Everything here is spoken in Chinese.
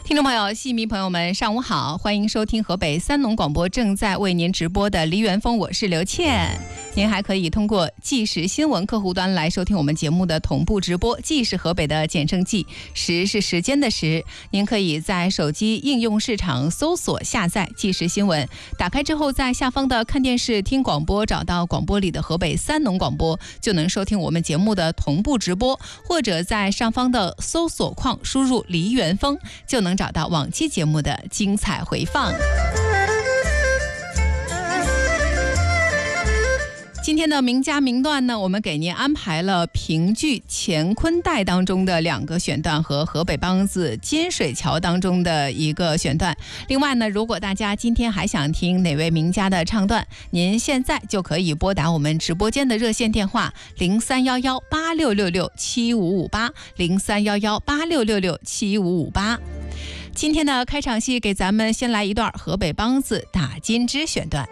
听众朋友、戏迷朋友们，上午好，欢迎收听河北三农广播正在为您直播的梨园风，我是刘倩。您还可以通过即时新闻客户端来收听我们节目的同步直播，即是河北的简称即，时是时间的时。您可以在手机应用市场搜索下载即时新闻，打开之后在下方的看电视听广播，找到广播里的河北三农广播，就能收听我们节目的同步直播，或者在上方的搜索框输入梨园风，就能找到往期节目的精彩回放。今天的名家名段呢，我们给您安排了评剧《乾坤带》当中的2个选段和河北梆子《金水桥》当中的1个选段。另外呢，如果大家今天还想听哪位名家的唱段，您现在就可以拨打我们直播间的热线电话031186667558 031186667558。今天的开场戏，给咱们先来一段河北梆子打金枝选段。